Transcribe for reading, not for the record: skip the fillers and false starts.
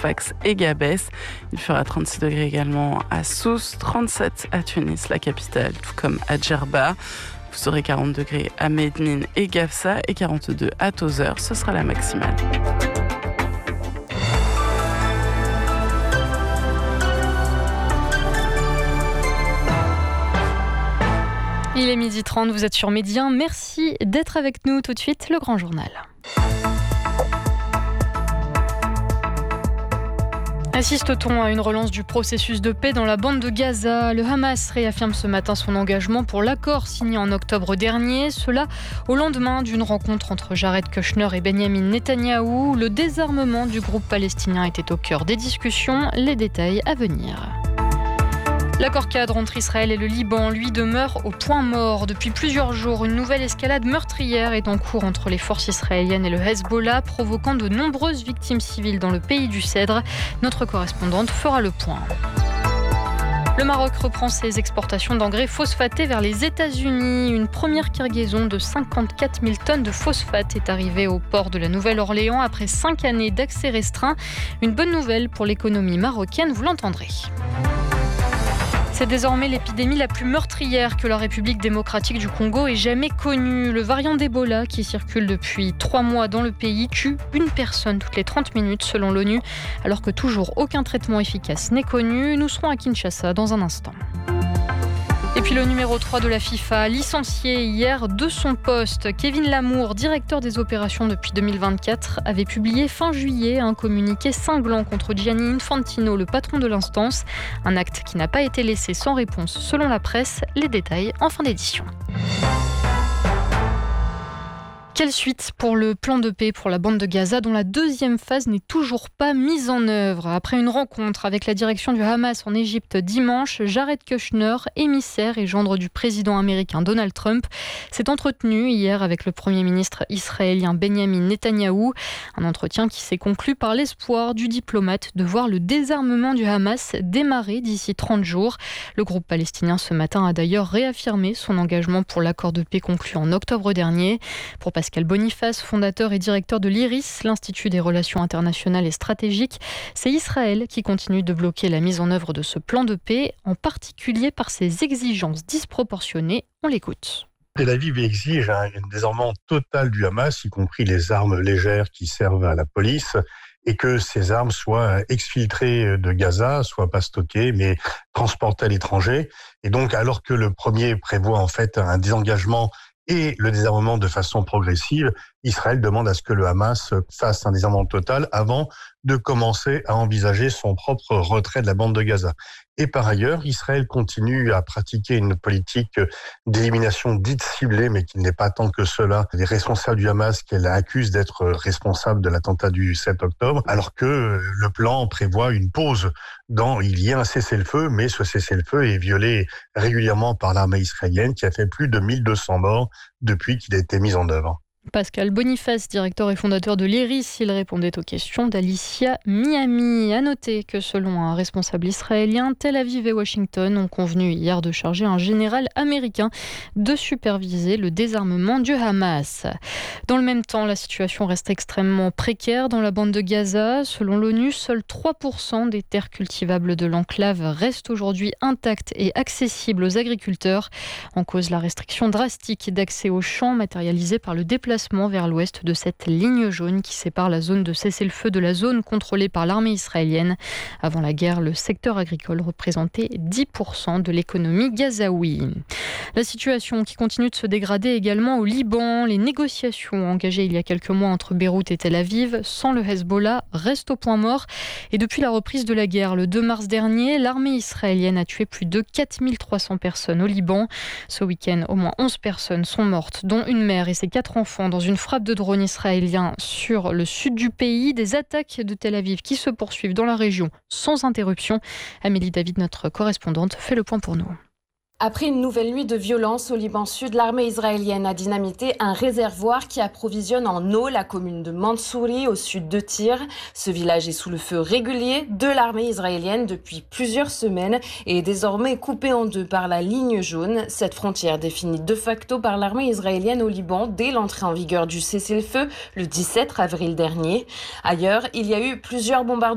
Sfax et Gabès. Il fera 36 degrés également à Sousse, 37 à Tunis, la capitale, tout comme à Djerba. Vous aurez 40 degrés à Medine et Gafsa et 42 à Tozeur. Ce sera la maximale. Il est 12h30, vous êtes sur Midi 1. Merci d'être avec nous. Tout de suite, le grand journal. Assiste-t-on à une relance du processus de paix dans la bande de Gaza ? Le Hamas réaffirme ce matin son engagement pour l'accord signé en octobre dernier. Cela au lendemain d'une rencontre entre Jared Kushner et Benyamin Netanyahou. Le désarmement du groupe palestinien était au cœur des discussions. Les détails à venir. L'accord cadre entre Israël et le Liban, lui, demeure au point mort. Depuis plusieurs jours, une nouvelle escalade meurtrière est en cours entre les forces israéliennes et le Hezbollah, provoquant de nombreuses victimes civiles dans le pays du Cèdre. Notre correspondante fera le point. Le Maroc reprend ses exportations d'engrais phosphatés vers les États-Unis. Une première cargaison de 54 000 tonnes de phosphate est arrivée au port de la Nouvelle-Orléans après 5 années d'accès restreint. Une bonne nouvelle pour l'économie marocaine, vous l'entendrez. C'est désormais l'épidémie la plus meurtrière que la République démocratique du Congo ait jamais connue. Le variant d'Ebola, qui circule depuis 3 mois dans le pays, tue une personne toutes les 30 minutes selon l'ONU, alors que toujours aucun traitement efficace n'est connu. Nous serons à Kinshasa dans un instant. Et puis le numéro 3 de la FIFA, licencié hier de son poste. Kevin Lamour, directeur des opérations depuis 2024, avait publié fin juillet un communiqué cinglant contre Gianni Infantino, le patron de l'instance. Un acte qui n'a pas été laissé sans réponse selon la presse. Les détails en fin d'édition. Quelle suite pour le plan de paix pour la bande de Gaza dont la deuxième phase n'est toujours pas mise en œuvre. Après une rencontre avec la direction du Hamas en Égypte dimanche, Jared Kushner, émissaire et gendre du président américain Donald Trump, s'est entretenu hier avec le Premier ministre israélien Benyamin Netanyahou. Un entretien qui s'est conclu par l'espoir du diplomate de voir le désarmement du Hamas démarrer d'ici 30 jours. Le groupe palestinien ce matin a d'ailleurs réaffirmé son engagement pour l'accord de paix conclu en octobre dernier. Pour Pascal Boniface, fondateur et directeur de l'IRIS, l'Institut des relations internationales et stratégiques, c'est Israël qui continue de bloquer la mise en œuvre de ce plan de paix, en particulier par ses exigences disproportionnées. On l'écoute. Tel Aviv exige un désarmement total du Hamas, y compris les armes légères qui servent à la police, et que ces armes soient exfiltrées de Gaza, soient pas stockées, mais transportées à l'étranger. Et donc, alors que le premier prévoit en fait un désengagement et le désarmement de façon progressive, Israël demande à ce que le Hamas fasse un désarmement total avant de commencer à envisager son propre retrait de la bande de Gaza. Et par ailleurs, Israël continue à pratiquer une politique d'élimination dite ciblée, mais qui n'est pas tant que cela, des responsables du Hamas qu'elle accuse d'être responsables de l'attentat du 7 octobre, alors que le plan prévoit une pause il y a un cessez-le-feu, mais ce cessez-le-feu est violé régulièrement par l'armée israélienne qui a fait plus de 1200 morts depuis qu'il a été mis en œuvre. Pascal Boniface, directeur et fondateur de l'IRIS, il répondait aux questions d'Alicia Miami. À noter que selon un responsable israélien, Tel Aviv et Washington ont convenu hier de charger un général américain de superviser le désarmement du Hamas. Dans le même temps, la situation reste extrêmement précaire dans la bande de Gaza. Selon l'ONU, seuls 3% des terres cultivables de l'enclave restent aujourd'hui intactes et accessibles aux agriculteurs. En cause, la restriction drastique d'accès aux champs matérialisée par le déplacement vers l'ouest de cette ligne jaune qui sépare la zone de cessez-le-feu de la zone contrôlée par l'armée israélienne. Avant la guerre, le secteur agricole représentait 10% de l'économie gazaoui. La situation qui continue de se dégrader également au Liban. Les négociations engagées il y a quelques mois entre Beyrouth et Tel Aviv sans le Hezbollah restent au point mort. Et depuis la reprise de la guerre le 2 mars dernier, l'armée israélienne a tué plus de 4300 personnes au Liban. Ce week-end, au moins 11 personnes sont mortes, dont une mère et ses 4 enfants dans une frappe de drone israélien sur le sud du pays. Des attaques de Tel Aviv qui se poursuivent dans la région sans interruption. Amélie David, notre correspondante, fait le point pour nous. Après une nouvelle nuit de violence au Liban Sud, l'armée israélienne a dynamité un réservoir qui approvisionne en eau la commune de Mansouri au sud de Tyr. Ce village est sous le feu régulier de l'armée israélienne depuis plusieurs semaines et est désormais coupé en deux par la ligne jaune. Cette frontière définie de facto par l'armée israélienne au Liban dès l'entrée en vigueur du cessez-le-feu le 17 avril dernier. Ailleurs, il y a eu plusieurs bombardements